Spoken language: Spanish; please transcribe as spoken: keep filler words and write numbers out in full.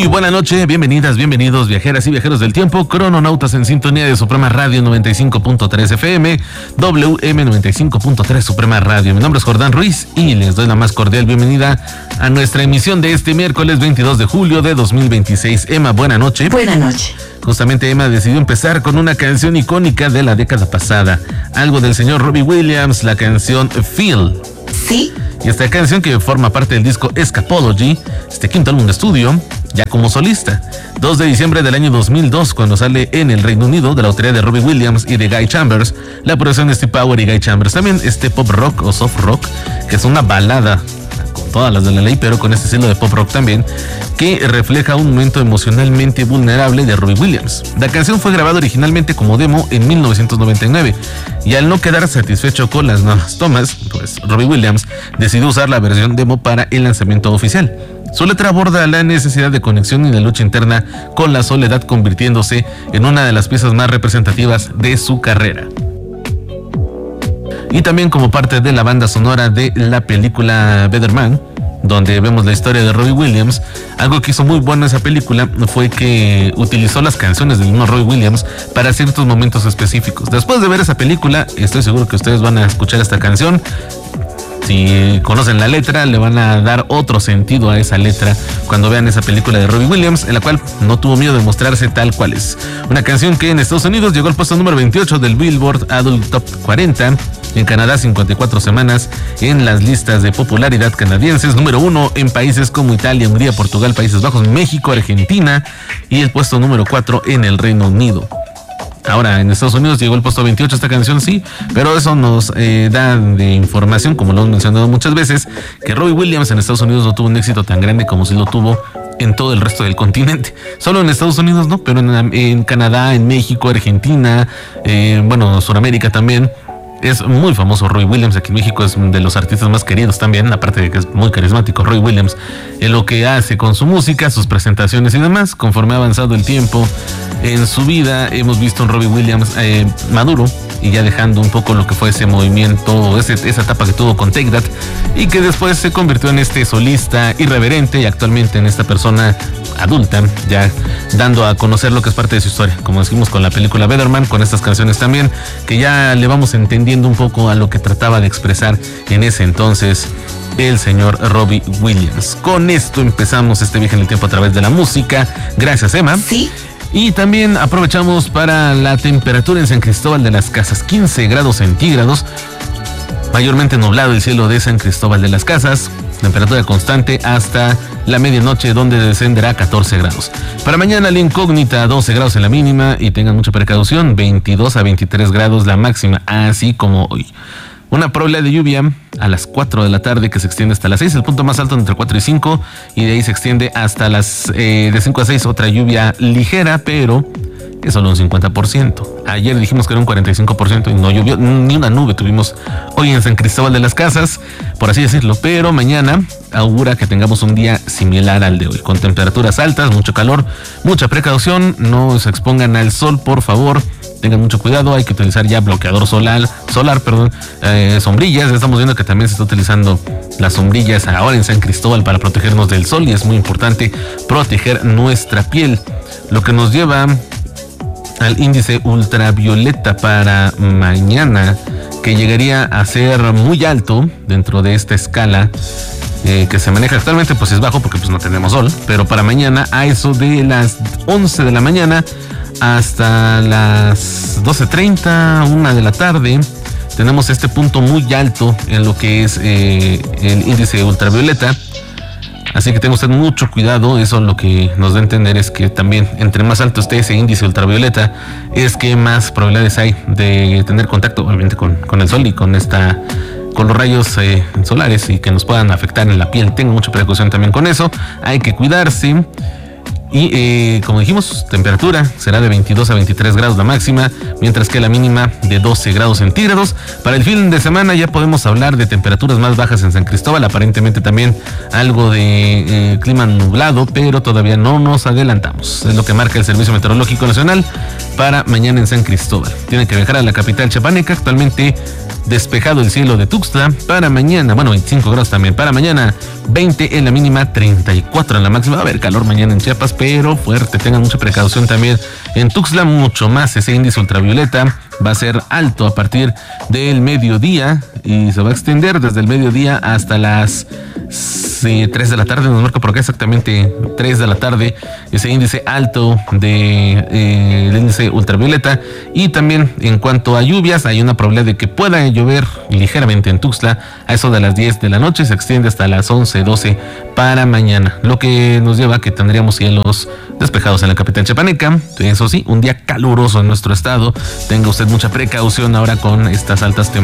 Muy buena noche, bienvenidas, bienvenidos, viajeras y viajeros del tiempo, crononautas en sintonía de Suprema Radio noventa y cinco punto tres F M, W M noventa y cinco punto tres Suprema Radio. Mi nombre es Jordán Ruiz y les doy la más cordial bienvenida a nuestra emisión de este miércoles veintidós de julio de dos mil veintiséis. Emma, buena noche. Buena noche. Justamente Emma decidió empezar con una canción icónica de la década pasada, algo del señor Robbie Williams, la canción Feel. Sí. Y esta canción, que forma parte del disco Escapology, este quinto álbum de estudio, ya como solista. dos de diciembre del año dos mil dos, cuando sale en el Reino Unido, de la autoría de Robbie Williams y de Guy Chambers, la producción de Steve Power y Guy Chambers. También este pop rock o soft rock, que es una balada con todas las de la ley, pero con este estilo de pop rock también, que refleja un momento emocionalmente vulnerable de Robbie Williams. La canción fue grabada originalmente como demo en mil novecientos noventa y nueve, y al no quedar satisfecho con las nuevas tomas, pues Robbie Williams decidió usar la versión demo para el lanzamiento oficial. Su letra aborda la necesidad de conexión y la lucha interna con la soledad, convirtiéndose en una de las piezas más representativas de su carrera. Y también como parte de la banda sonora de la película Better Man, donde vemos la historia de Robbie Williams, algo que hizo muy bueno esa película fue que utilizó las canciones del mismo Robbie Williams para ciertos momentos específicos. Después de ver esa película, estoy seguro que ustedes van a escuchar esta canción. Si conocen la letra, le van a dar otro sentido a esa letra cuando vean esa película de Robbie Williams, en la cual no tuvo miedo de mostrarse tal cual es. Una canción que en Estados Unidos llegó al puesto número veintiocho del Billboard Adult Top cuarenta, en Canadá cincuenta y cuatro semanas en las listas de popularidad canadienses, número uno en países como Italia, Hungría, Portugal, Países Bajos, México, Argentina, y el puesto número cuatro en el Reino Unido. Ahora, en Estados Unidos llegó al puesto veintiocho esta canción, sí, pero eso nos eh, da de información, como lo hemos mencionado muchas veces, que Robbie Williams en Estados Unidos no tuvo un éxito tan grande como si lo tuvo en todo el resto del continente. Solo en Estados Unidos no, pero en, en Canadá, en México, Argentina, eh, bueno, Sudamérica también. Es muy famoso Robbie Williams. Aquí en México es de los artistas más queridos también, aparte de que es muy carismático Robbie Williams en lo que hace con su música, sus presentaciones y demás. Conforme ha avanzado el tiempo en su vida, hemos visto a un Robbie Williams eh, maduro y ya dejando un poco lo que fue ese movimiento, ese, esa etapa que tuvo con Take That, y que después se convirtió en este solista irreverente y actualmente en esta persona adulta, ya dando a conocer lo que es parte de su historia, como decimos con la película Better Man, con estas canciones también, que ya le vamos entendiendo un poco a lo que trataba de expresar en ese entonces el señor Robbie Williams. Con esto empezamos este viaje en el tiempo a través de la música. Gracias, Emma. Sí. Y también aprovechamos para la temperatura en San Cristóbal de las Casas, quince grados centígrados, mayormente nublado el cielo de San Cristóbal de las Casas, temperatura constante hasta la medianoche, donde descenderá a catorce grados. Para mañana la incógnita, doce grados en la mínima, y tengan mucha precaución, veintidós a veintitrés grados la máxima, así como hoy. Una probabilidad de lluvia a las cuatro de la tarde que se extiende hasta las seis, el punto más alto entre cuatro y cinco, y de ahí se extiende hasta las eh, de cinco a seis, otra lluvia ligera, pero es solo un cincuenta por ciento. Ayer dijimos que era un cuarenta y cinco por ciento y no llovió, ni una nube tuvimos hoy en San Cristóbal de las Casas, por así decirlo, pero mañana augura que tengamos un día similar al de hoy, con temperaturas altas, mucho calor, mucha precaución, no se expongan al sol, por favor. Tengan mucho cuidado, hay que utilizar ya bloqueador solar, solar, perdón, eh, sombrillas. Estamos viendo que también se está utilizando las sombrillas ahora en San Cristóbal para protegernos del sol, y es muy importante proteger nuestra piel. Lo que nos lleva al índice ultravioleta para mañana, que llegaría a ser muy alto dentro de esta escala eh, que se maneja actualmente, pues es bajo porque pues no tenemos sol, pero para mañana a eso de las once de la mañana hasta las doce treinta, una de la tarde, tenemos este punto muy alto en lo que es eh, el índice ultravioleta. Así que tenga usted mucho cuidado. Eso lo que nos da a entender es que también entre más alto esté ese índice ultravioleta, es que más probabilidades hay de tener contacto obviamente con, con el sol y con esta con los rayos eh, solares, y que nos puedan afectar en la piel. Tenga mucha precaución también con eso, hay que cuidarse. Y eh, como dijimos, temperatura será de veintidós a veintitrés grados la máxima, mientras que la mínima de doce grados centígrados. Para el fin de semana ya podemos hablar de temperaturas más bajas en San Cristóbal, aparentemente también algo de eh, clima nublado, pero todavía no nos adelantamos. Es lo que marca el Servicio Meteorológico Nacional para mañana en San Cristóbal. Tienen que viajar a la capital chiapaneca, actualmente despejado el cielo de Tuxtla. Para mañana, bueno, veinticinco grados también. Para mañana, veinte en la mínima, treinta y cuatro en la máxima. Va a haber calor mañana en Chiapas, pero fuerte. Tengan mucha precaución también en Tuxtla, mucho más. Ese índice ultravioleta va a ser alto a partir del mediodía y se va a extender desde el mediodía hasta las sí, tres de la tarde. Nos marca por acá exactamente tres de la tarde ese índice alto de eh, el índice ultravioleta. Y también en cuanto a lluvias, hay una probabilidad de que pueda llover ligeramente en Tuxtla a eso de las diez de la noche. Se extiende hasta las once, doce para mañana, lo que nos lleva a que tendríamos cielos despejados en la capital chiapaneca. Eso sí, un día caluroso en nuestro estado. Tenga usted mucha precaución ahora con estas altas temperaturas.